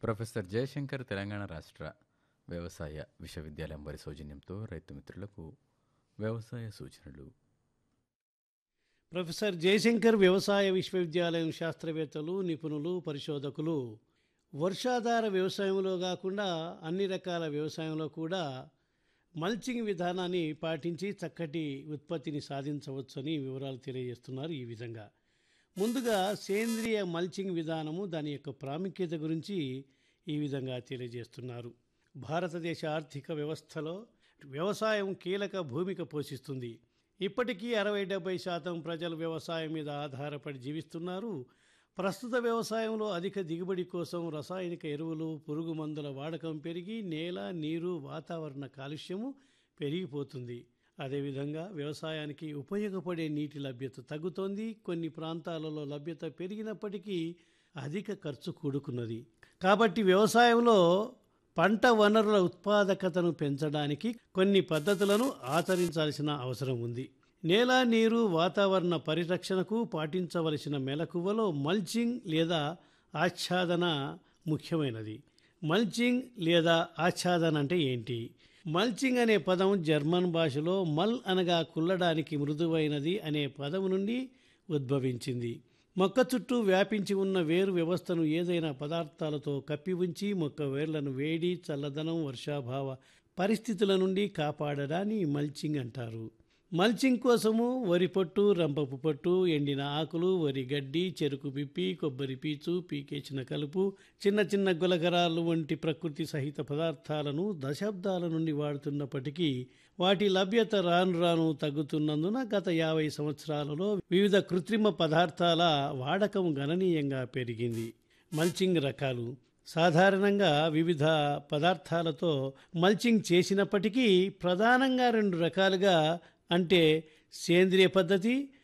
Professor Jayashankar Telangana రాష్ట్ర వ్యవసాయ విశ్వవిద్యాలయం వారి సౌజన్యంతో రైతు మిత్రులకు వ్యవసాయ సూచనలు. ప్రొఫెసర్ జయశంకర్ వ్యవసాయ విశ్వవిద్యాలయం శాస్త్రవేత్తలు, నిపుణులు, పరిశోధకులు వర్షాధార వ్యవసాయంలో కాకుండా అన్ని రకాల వ్యవసాయంలో కూడా మల్చింగ్ విధానాన్ని పాటించి చక్కటి ఉత్పత్తిని సాధించవచ్చని వివరాలు తెలియజేస్తున్నారు. ఈ విధంగా ముందుగా సేంద్రియ మల్చింగ్ విధానము, దాని యొక్క ప్రాముఖ్యత గురించి ఈ విధంగా తెలియజేస్తున్నారు. భారతదేశ ఆర్థిక వ్యవస్థలో వ్యవసాయం కీలక భూమిక పోషిస్తుంది. ఇప్పటికీ 60-70% ప్రజలు వ్యవసాయం మీద ఆధారపడి జీవిస్తున్నారు. ప్రస్తుత వ్యవసాయంలో అధిక దిగుబడి కోసం రసాయనిక ఎరువులు, పురుగు మందుల వాడకం పెరిగి నేల, నీరు, వాతావరణ కాలుష్యము పెరిగిపోతుంది. అదేవిధంగా వ్యవసాయానికి ఉపయోగపడే నీటి లభ్యత తగ్గుతోంది. కొన్ని ప్రాంతాలలో లభ్యత పెరిగినప్పటికీ అధిక ఖర్చు కూడుకున్నది. కాబట్టి వ్యవసాయంలో పంట వనరుల ఉత్పాదకతను పెంచడానికి కొన్ని పద్ధతులను ఆచరించాల్సిన అవసరం ఉంది. నేల, నీరు, వాతావరణ పరిరక్షణకు పాటించవలసిన మెలకువలో మల్చింగ్ లేదా ఆచ్ఛాదన ముఖ్యమైనది. మల్చింగ్ లేదా ఆచ్ఛాదన అంటే ఏంటి? మల్చింగ్ అనే పదం జర్మన్ భాషలో మల్ అనగా కుల్లడానికి, మృదువైనది అనే పదం నుండి ఉద్భవించింది. మొక్క చుట్టూ వ్యాపించి ఉన్న వేరు వ్యవస్థను ఏదైనా పదార్థాలతో కప్పి ఉంచి మొక్క వేర్లను వేడి, చల్లదనం, వర్షాభావ పరిస్థితుల నుండి కాపాడడాన్ని మల్చింగ్ అంటారు. మల్చింగ్ కోసము వరి పొట్టు, రంపపు పొట్టు, ఎండిన ఆకులు, వరి గడ్డి, చెరుకు పిప్పి, కొబ్బరి పీచు, పీకేసిన కలుపు, చిన్న చిన్న గులకరాలు వంటి ప్రకృతి సహిత పదార్థాలను దశాబ్దాల నుండి వాడుతున్నప్పటికీ వాటి లభ్యత రాను రాను తగ్గుతున్నందున గత 50 సంవత్సరాలలో వివిధ కృత్రిమ పదార్థాల వాడకం గణనీయంగా పెరిగింది. మల్చింగ్ రకాలు సాధారణంగా వివిధ పదార్థాలతో మల్చింగ్ చేసినప్పటికీ ప్రధానంగా 2 రకాలుగా, అంటే సేంద్రియ పద్ధతి,